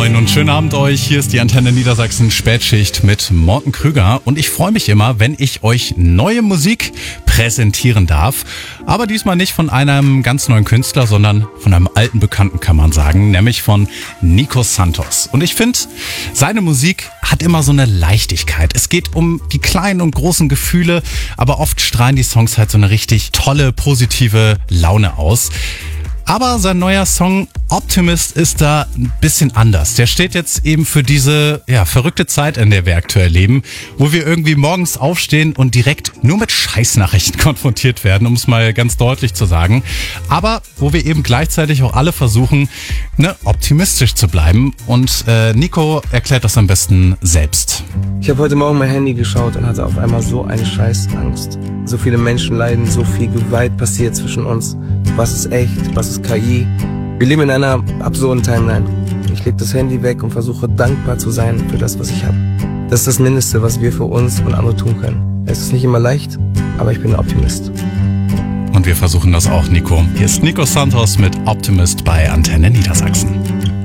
Moin und schönen Abend euch. Hier ist die Antenne Niedersachsen Spätschicht mit Morten Krüger. Und ich freue mich immer, wenn ich euch neue Musik präsentieren darf. Aber diesmal nicht von einem ganz neuen Künstler, sondern von einem alten Bekannten, kann man sagen. Nämlich von Nico Santos. Und ich finde, seine Musik hat immer so eine Leichtigkeit. Es geht um die kleinen und großen Gefühle, aber oft strahlen die Songs halt so eine richtig tolle, positive Laune aus. Aber sein neuer Song Optimist ist da ein bisschen anders. Der steht jetzt eben für diese verrückte Zeit, in der wir aktuell leben, wo wir irgendwie morgens aufstehen und direkt nur mit Scheißnachrichten konfrontiert werden, um es mal ganz deutlich zu sagen. Aber wo wir eben gleichzeitig auch alle versuchen, optimistisch zu bleiben. Und Nico erklärt das am besten selbst. Ich habe heute Morgen mein Handy geschaut und hatte auf einmal so eine Scheißangst. So viele Menschen leiden, so viel Gewalt passiert zwischen uns. Was ist echt, was ist KI? Wir leben in einer absurden Timeline. Ich lege das Handy weg und versuche dankbar zu sein für das, was ich habe. Das ist das Mindeste, was wir für uns und andere tun können. Es ist nicht immer leicht, aber ich bin ein Optimist. Und wir versuchen das auch, Nico. Hier ist Nico Santos mit Optimist bei Antenne Niedersachsen.